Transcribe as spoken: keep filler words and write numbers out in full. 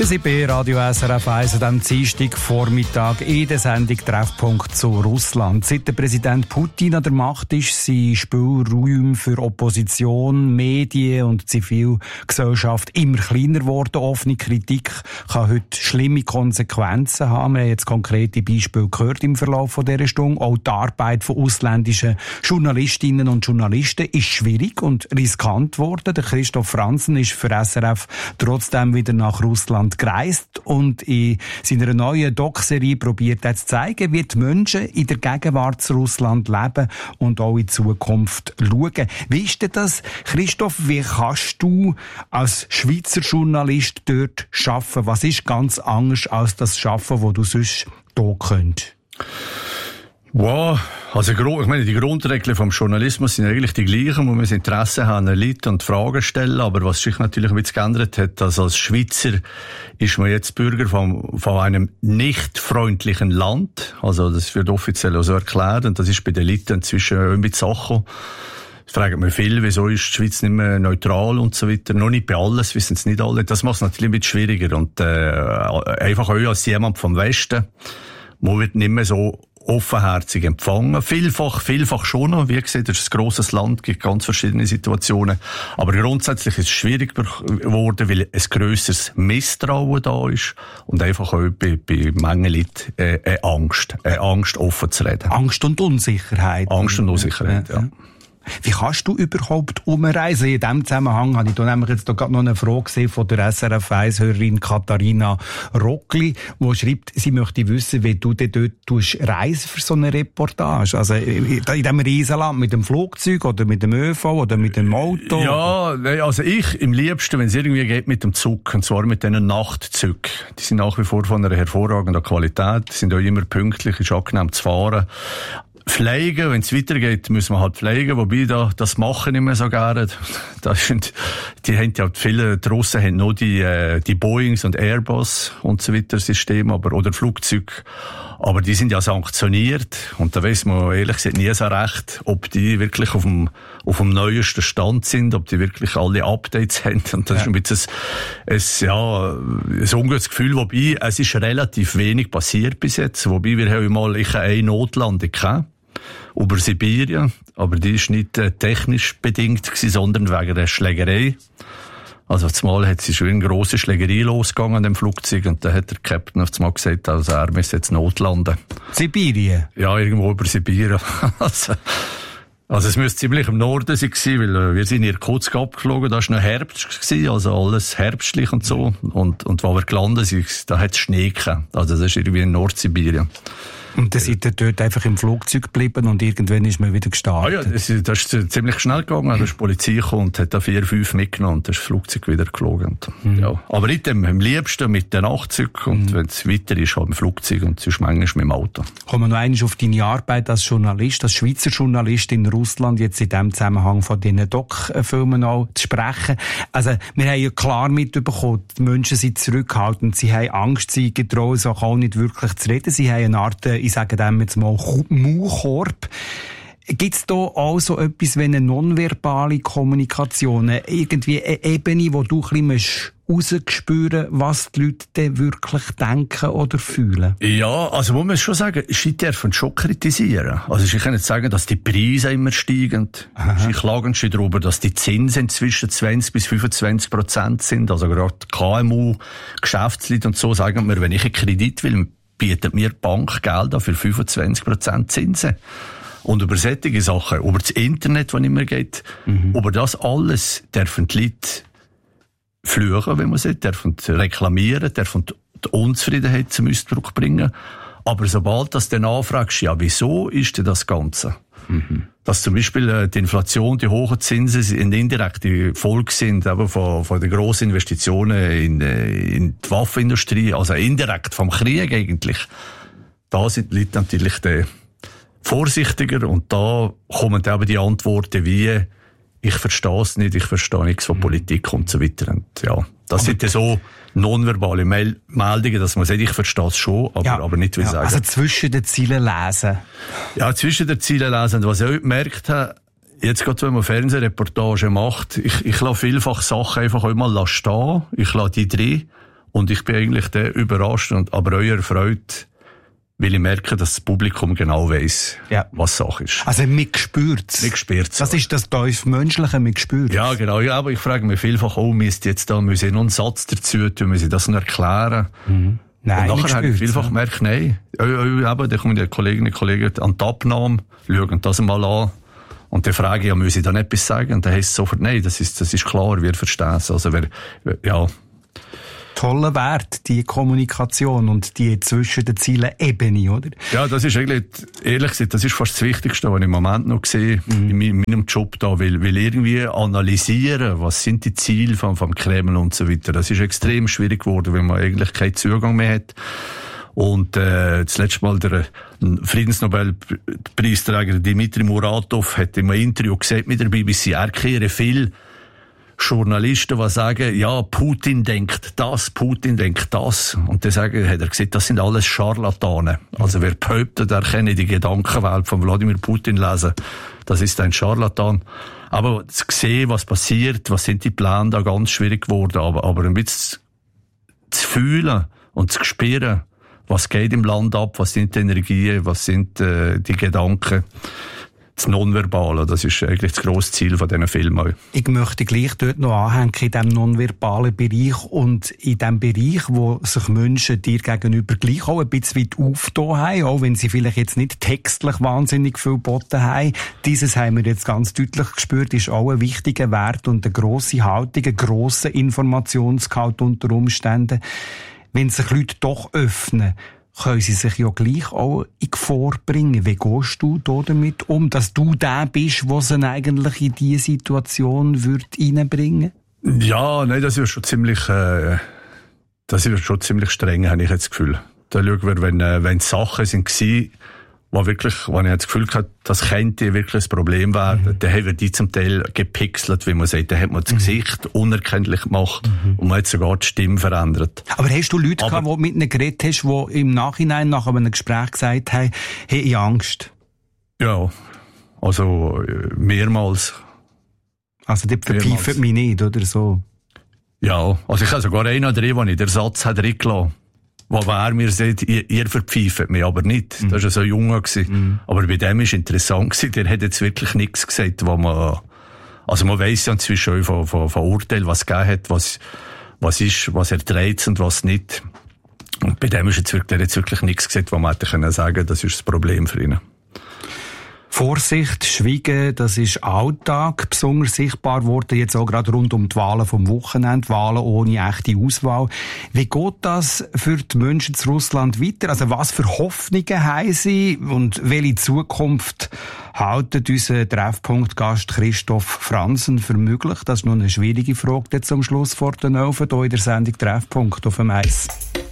Wir sind bei Radio S R F eins am Dienstagvormittag in der Sendung Treffpunkt zu Russland. Seit der Präsident Putin an der Macht ist, sind Spielräume für Opposition, Medien und Zivilgesellschaft immer kleiner geworden. Offene Kritik kann heute schlimme Konsequenzen haben. Wir haben jetzt konkrete Beispiele gehört im Verlauf von dieser Stunde. Auch die Arbeit von ausländischen Journalistinnen und Journalisten ist schwierig und riskant geworden. Der Christoph Franzen ist für S R F trotzdem wieder nach Russland gereist und in seiner neuen Doc-Serie probiert er zu zeigen, wie die Menschen in der Gegenwart zu Russland leben und auch in Zukunft schauen. Wie ist denn das, Christoph? Wie kannst du als Schweizer Journalist dort arbeiten? Was ist ganz anders als das Arbeiten, das du sonst hier könntest? Wow, also ich meine, die Grundregeln vom Journalismus sind eigentlich die gleichen, wo wir das Interesse haben, Leute und Fragen stellen, aber was sich natürlich ein bisschen geändert hat, dass als Schweizer ist man jetzt Bürger von, von einem nicht freundlichen Land, also das wird offiziell auch so erklärt und das ist bei den Leuten inzwischen ein bisschen Sache. Das fragen wir viel, wieso ist die Schweiz nicht mehr neutral und so weiter. Noch nicht bei alles, wissen es nicht alle. Das macht es natürlich ein bisschen schwieriger und äh, einfach auch als jemand vom Westen, man wird nicht mehr so offenherzig empfangen. Vielfach, vielfach schon noch. Wie gesagt, das ist ein grosses Land, gibt ganz verschiedene Situationen. Aber grundsätzlich ist es schwierig geworden, weil ein grösseres Misstrauen da ist und einfach auch bei, bei Mengen Leuten äh, eine Angst, eine Angst offen zu reden. Angst und Unsicherheit. Angst und Unsicherheit, ja. ja. Wie kannst du überhaupt umreisen? In diesem Zusammenhang habe ich da nämlich jetzt gerade noch eine Frage gesehen von der S R F eins-Hörerin Katharina Rockli, die schreibt, sie möchte wissen, wie du dort reisen für so eine Reportage. Also in diesem Riesenland mit dem Flugzeug oder mit dem ÖV oder mit dem Auto? Ja, also ich im liebsten, wenn es irgendwie geht, mit dem Zug, und zwar mit diesen Nachtzügen. Die sind nach wie vor von einer hervorragenden Qualität, die sind auch immer pünktlich, ist angenehm zu fahren. Pflegen, wenn es weitergeht, müssen wir halt pflegen, wobei da, das machen nicht mehr so gerne. Das sind, die haben ja viele, die Russen haben nur die, äh, die Boeings und Airbus und so weiter Systeme, aber, oder Flugzeuge. Aber die sind ja sanktioniert. Und da weiss man ehrlich gesagt nie so recht, ob die wirklich auf dem, auf dem neuesten Stand sind, ob die wirklich alle Updates haben. Und das ja. ist ein bisschen ein, ein, ja, ein ungutes Gefühl. Wobei, es ist relativ wenig passiert bis jetzt. Wobei wir haben mal, ich habe eine Notlandung gehabt. Über Sibirien, aber die ist nicht äh, technisch bedingt gewesen, sondern wegen der Schlägerei. Also zumal hat sie schon eine grosse Schlägerei losgegangen an dem Flugzeug und da hat der Captain auf einmal gesagt, also er müsse jetzt notlanden. Sibirien? Ja, irgendwo über Sibirien. also, also es müsste ziemlich im Norden sein, weil äh, wir sind in Irkutsk abgeflogen, da war noch Herbst gewesen, also alles herbstlich und so. Und, und wo wir gelandet sind, da hat es Schnee gehabt. Also das ist irgendwie in Nordsibirien. Und dann seid ihr dort einfach im Flugzeug geblieben und irgendwann ist man wieder gestartet? Ah ja, das, das ist ziemlich schnell gegangen. Da ist die Polizei gekommen und hat da vier, fünf mitgenommen und dann ist das Flugzeug wieder geflogen. Mhm. Ja. Aber nicht dem, am liebsten mit den Nachtzügen und mhm. wenn es weiter ist, halt im Flugzeug und sonst manchmal mit dem Auto. Kommen wir noch einmal auf deine Arbeit als Journalist, als Schweizer Journalist in Russland, jetzt in dem Zusammenhang von diesen Doc-Filmen auch zu sprechen. Also, wir haben ja klar mitbekommen, die Menschen sind zurückhaltend, sie haben Angst, sie getrauen sich auch nicht wirklich zu reden, sie haben eine Art, ich sage dem jetzt mal, Maulkorb. Gibt es da auch so etwas wie eine nonverbale Kommunikation? Irgendwie eine Ebene, wo du ein bisschen rausspüren, was die Leute denn wirklich denken oder fühlen? Ja, also muss man schon sagen, sie dürfen schon kritisieren. Also sie können sagen, dass die Preise immer steigen. Aha. Sie klagen schon darüber, dass die Zinsen zwischen zwanzig bis fünfundzwanzig Prozent sind. Also gerade K M U, Geschäftsleute und so sagen mir, wenn ich einen Kredit will, bietet mir die Bank Geld für fünfundzwanzig Prozent Zinsen. Und über solche Sachen, über das Internet, das nicht mehr geht, mhm. über das alles dürfen die Leute fluchen, wenn man sagt, dürfen reklamieren, dürfen die Unzufriedenheit zum Ausdruck bringen. Aber sobald das dann anfragst, ja, wieso ist denn das Ganze? Mhm. Dass zum Beispiel äh, die Inflation, die hohen Zinsen eine indirekte Folge sind eben von, von den grossen Investitionen in, äh, in die Waffenindustrie, also indirekt vom Krieg eigentlich. Da sind die Leute natürlich die vorsichtiger und da kommen eben die Antworten wie, ich verstehe es nicht, ich verstehe nichts von Politik und so weiter. Und ja, das aber sind ja so nonverbale Mel- Meldungen, dass man sagt, ich verstehe es schon, aber, ja, aber nicht wie ja, sagen. Also zwischen den Zielen lesen. Ja, zwischen den Zielen lesen. Und was ich auch gemerkt habe, jetzt gerade, wenn man Fernsehreportage macht, ich, ich lasse vielfach Sachen einfach einmal stehen, ich lasse die drin Und ich bin eigentlich der überrascht, und, aber euer Freude, weil ich merke, dass das Publikum genau weiss, ja. was Sache ist. Also, man spürt es. Man spürt es. Das ist das tief Menschliche, man spürt es. Ja, genau. Ja, aber ich frage mich vielfach, oh, müsst jetzt da, müssen ich noch einen Satz dazu tun, müssen das noch erklären? Mhm. Nein, und nachher habe ich vielfach gemerkt, nein. Eben, da kommen die Kolleginnen und Kollegen an die Abnahme, schauen das mal an. Und dann frage ich, ja, muss ich dann etwas sagen? Und dann heisst es sofort, nein, das ist, das ist klar, wir verstehen es. Also, wer, ja. Toller Wert, die Kommunikation und die zwischen den Zielen Ebene, oder? Ja, das ist eigentlich, ehrlich gesagt, das ist fast das Wichtigste, was ich im Moment noch sehe, mhm. in meinem Job da, weil, weil irgendwie analysieren, was sind die Ziele vom, vom Kreml und so weiter, das ist extrem schwierig geworden, weil man eigentlich keinen Zugang mehr hat. Und äh, das letzte Mal der Friedensnobelpreisträger Dmitri Muratov hat in einem Interview gesagt mit der B B C, er kehre viel Journalisten, die sagen, ja, Putin denkt das, Putin denkt das. Und dann sagen, hat er gesagt, das sind alles Scharlatane. Also wer behauptet, er kenne die Gedankenwelt von Wladimir Putin lesen, das ist ein Scharlatan. Aber zu sehen, was passiert, was sind die Pläne, da ganz schwierig geworden. Aber, aber ein bisschen zu fühlen und zu spüren, was geht im Land ab, was sind die Energien, was sind äh, die Gedanken. Das Nonverbale, das ist eigentlich das grosse Ziel von diesen Filmen. Ich möchte gleich dort noch anhängen, in diesem nonverbalen Bereich und in dem Bereich, wo sich Menschen dir gegenüber gleich auch ein bisschen weit aufgetan haben, auch wenn sie vielleicht jetzt nicht textlich wahnsinnig viel geboten haben. Dieses haben wir jetzt ganz deutlich gespürt, ist auch ein wichtiger Wert und eine grosse Haltung, ein grosser Informationsgehalt unter Umständen. Wenn sich Leute doch öffnen, können sie sich ja gleich auch in Gefahr bringen. Wie gehst du da damit um, dass du der bist, der sie eigentlich in diese Situation würde reinbringen? Ja, nein, das ist schon ziemlich, äh, das ist schon ziemlich streng, habe ich jetzt das Gefühl. Da schauen wir, wenn, äh, wenn Sachen sind gewesen, wo wirklich, wo ich das Gefühl hatte, das könnte wirklich ein Problem werden, mhm. dann haben wir die zum Teil gepixelt, wie man sagt, dann hat man das mhm. Gesicht unerkenntlich gemacht mhm. und man hat sogar die Stimme verändert. Aber hast du Leute Aber, gehabt, die mit ihnen geredet hast, die im Nachhinein nach einem Gespräch gesagt haben, hey, ich habe Angst? Ja, also mehrmals. Also die verpfeifen mich nicht, oder so? Ja, also ich habe sogar einen drin, wo ich den Satz hat reingelassen. Wo er mir sagt, ihr, ihr verpfeift mich, aber nicht. Mhm. Das war so ein Junge. Mhm. Aber bei dem war es interessant, der hat jetzt wirklich nichts gesagt, wo man, also man weiss ja inzwischen von, von, von Urteilen, was es gegeben hat, was, was ist, was er trägt und was nicht. Und bei dem ist jetzt wirklich, der hat jetzt wirklich nichts gesagt, wo man hätte können sagen, das ist das Problem für ihn. Vorsicht, Schweigen, das ist Alltag, besonders sichtbar geworden, jetzt auch gerade rund um die Wahlen vom Wochenende, Wahlen ohne echte Auswahl. Wie geht das für die Menschen zu Russland weiter? Also was für Hoffnungen haben sie und welche Zukunft haltet unser Treffpunktgast Christoph Franzen für möglich? Das ist noch eine schwierige Frage jetzt zum Schluss vor den Elfen, hier in der Sendung Treffpunkt auf dem Eis.